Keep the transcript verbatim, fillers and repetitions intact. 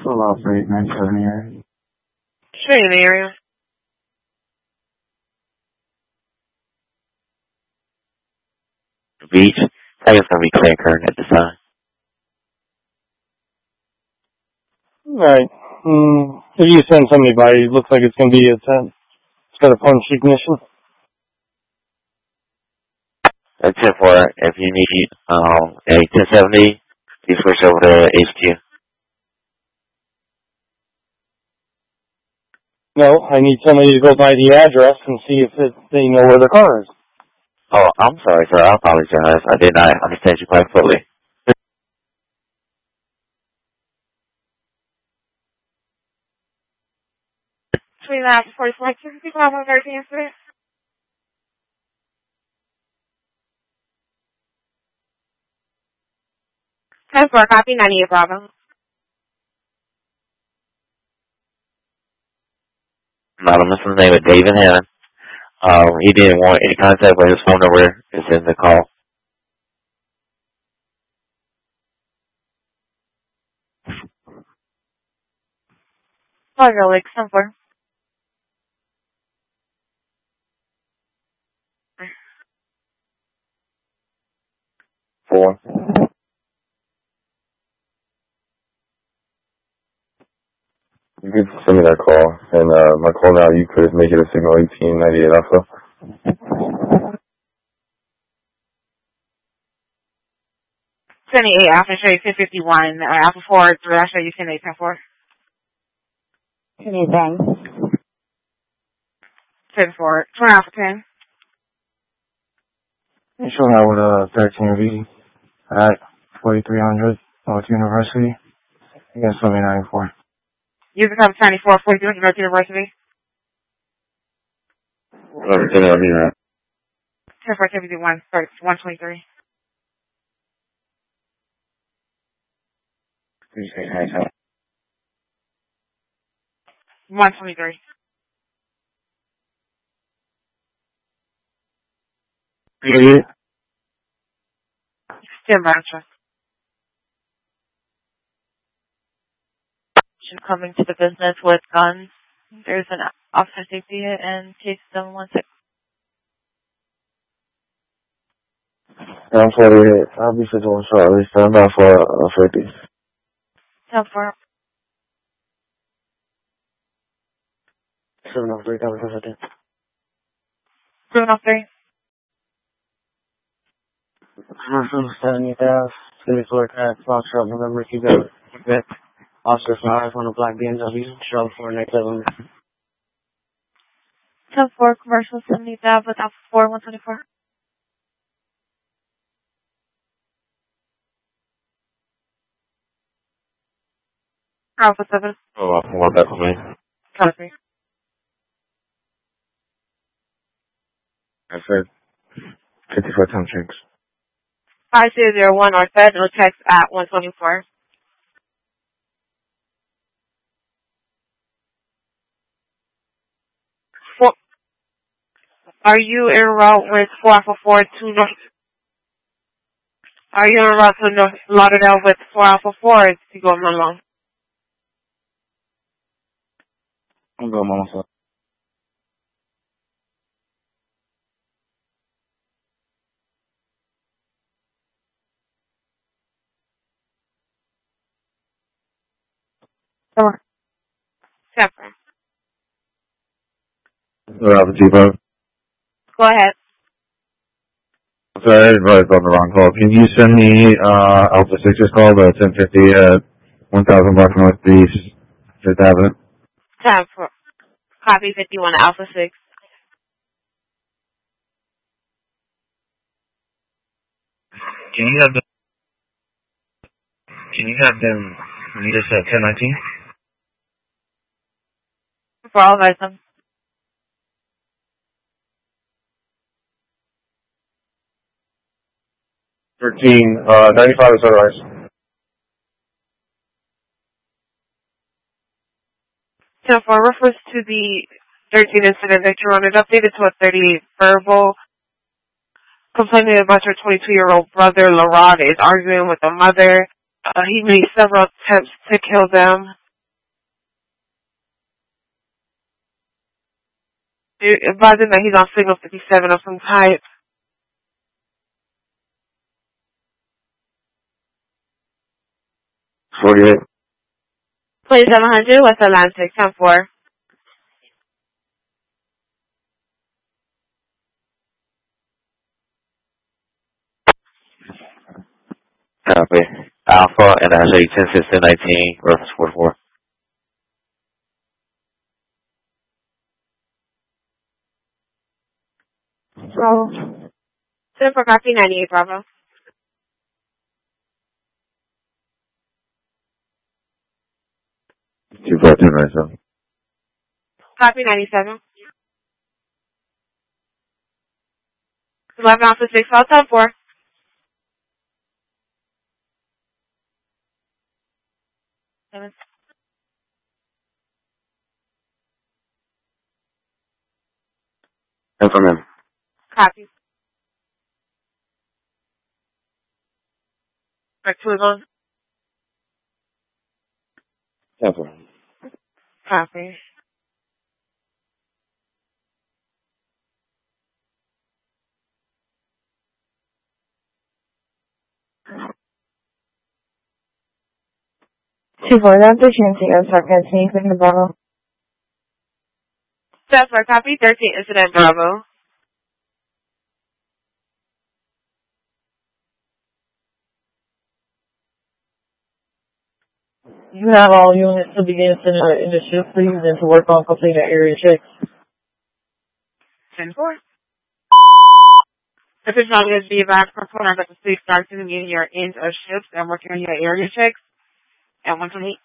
Full off rate, nine seven area. Stay in the area. Beach. I think it's going to be clear current at the time. Alright. Mm, if you send somebody by, it looks like it's going to be a ten. It's got a punch ignition. At ten four, if you need um, a ten seventy, you switch over to H Q. No, I need somebody to go by the address and see if it, they know where the car is. Oh, I'm sorry, sir. I apologize. I did not understand you quite fully. Between that forty-four, two fifty-five, one thirteen, sir. ten four, copy, ninety-eight, Bravo. Madam, this is name is David Hannon. Um, he didn't want any contact, but his phone number is in the call. Fargo Lake, ten four. Four. You could send me that call, and uh, my call now, you could make it a signal eighteen ninety-eight Alpha. twenty-eight, Alpha, show you ten fifty-one, uh, Alpha four, three, I'll show you ten eight, ten four. Anything? ten four, twenty Alpha ten. You show that with a thirteen V at forty-three hundred North University against Limit ninety-four. User comes ninety-four, forty-three hundred North University. Whatever, ten L V, right? ten four, ten fifty-one, starts one twenty-three. Did you say hi, hi? one twenty-three. Idiot. Stand by, trust. Should come into the business with guns. There's an officer safety hit and case seven one six. I'm forty-eight. I'll be for doing shortly. Stand by for uh, fifty. ten four. seven oh three, coming for fifty. seven oh three. Commercial, seventy thousand. It's going to be four crack, Foxtrot, November, keep going. Okay. Officer five on a black B M W, Charlotte four, next seven. ten four, commercial, seventy thousand with Alpha four, one twenty-four. Alpha seven. Oh, I'll pull back with me. Copy. I said fifty-four time checks. five zero zero one or Fed, no text at one twenty-four. Four. Are you en route with four Alpha four to North? Are you en route to North Lauderdale with four Alpha four or is he going along? I'm going on myself. Come on. Separate. Alpha T-Bone. Go ahead. Sorry, everybody's on the wrong call. Can you send me uh, Alpha six's call to ten fifty at one thousand block North Beach, Fifth Avenue? Time for copy fifty-one Alpha six. Can you have them, can you have them meet us at ten nineteen? For all of them. thirteen, uh, ninety-five is Sunrise. ten four refers to the thirteen incident that you wanted updated to a thirty-eight verbal complaining about your twenty-two-year-old brother, Larod, is arguing with the mother. Uh, he made several attempts to kill them. advising that he's on signal fifty-seven of some type. forty-eight. twenty-seven hundred West Atlantic, ten four. Copy. Alpha and Ashley ten sixteen nineteen, reference forty-four. Bravo. ten four, copy ninety-eight, Bravo. Two five two nine seven. Copy ninety-seven. eleven Alpha six, all ten four. Seven. Affirmative. Copy. Back to his on. Affirmative. Copy. Two four, that's the chance to go start getting anything to Bravo. That's for copy thirteen, incident Bravo. You have all units to begin in, uh, in the shift, please, and to work on completing area checks. ten four. If it's not going to be back for phone, I've got the police start to in your end of shifts and working on your area checks at one twenty-eight.